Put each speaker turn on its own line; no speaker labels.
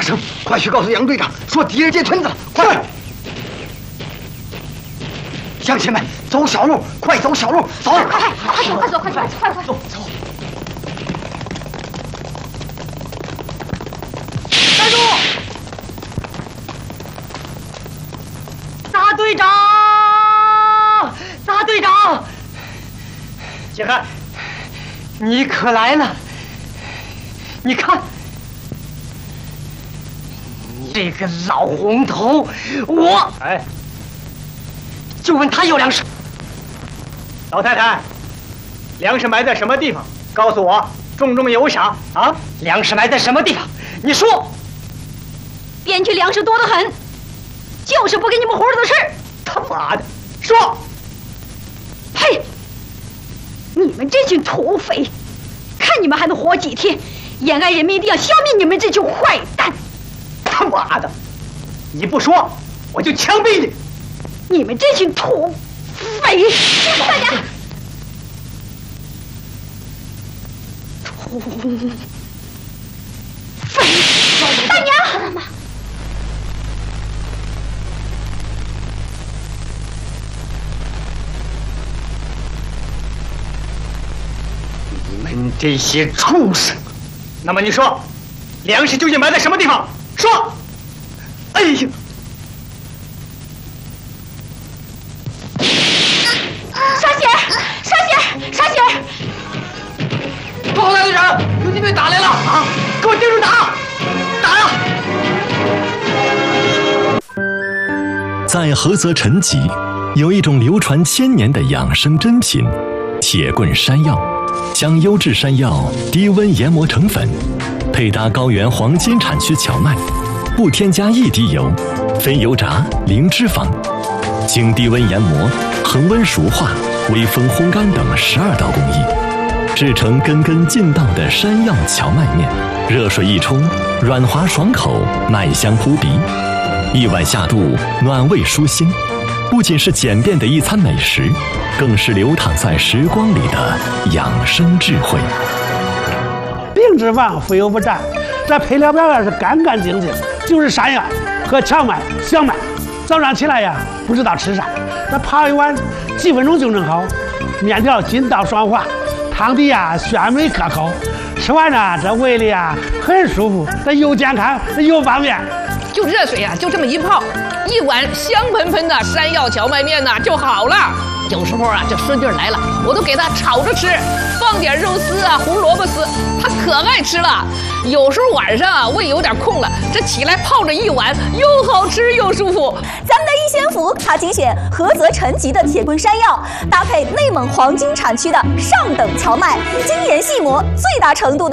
声，快去告诉杨队长，说敌人进村子了！快！乡亲们，走小路，快走小路，走！
快走！走！站住！大队长！大队长！杰汉，你可来了！你看，你这个老红头，我就问他要粮食。
老太太，粮食埋在什么地方？告诉我，重重有赏啊！
粮食埋在什么地方？你说。
边区粮食多得很，就是不给你们活着的事。
他妈的，说！
呸！你们这群土匪，看你们还能活几天！延安人民一定要消灭你们这群坏蛋！
他妈的，你不说，我就枪毙你！
你们这群土匪！大娘，土匪！大娘，
你们这些畜生！
那么你说，粮食究竟埋在什么地方？说！哎呀！
沙喜儿！
报告大队长，游击队打来了啊！
给我盯住打！打呀！
在菏泽陈集，有一种流传1000年的养生珍品——铁棍山药，将优质山药低温研磨成粉，配搭高原黄金产区荞麦，不添加一滴油，非油炸，零脂肪，经低温研磨、恒温熟化、微风烘干等12道工艺，制成根根劲道的山药荞麦面。热水一冲，软滑爽口，麦香扑鼻，一碗下肚，暖胃舒心。不仅是简便的一餐美食，更是流淌在时光里的养生智慧。
病之王，非有不战。这配料表是干干净净，就是山药和荞麦、小麦。早上起来呀，不知道吃啥，这泡一碗，几分钟就能好。面条筋道爽滑，汤底呀鲜美可口。吃完呢，这胃里呀很舒服，这又健康又方便。
就热水啊，就这么一泡，一碗香喷喷的山药荞麦面呢就好了。有时候啊，这孙女来了，我都给她炒着吃，放点肉丝啊、胡萝卜丝，她可爱吃了。有时候晚上啊，胃有点空了，这起来泡着一碗，又好吃又舒服。
咱们的一仙府，它精选菏泽陈集的铁棍山药，搭配内蒙黄金产区的上等荞麦，精研细磨，最大程度的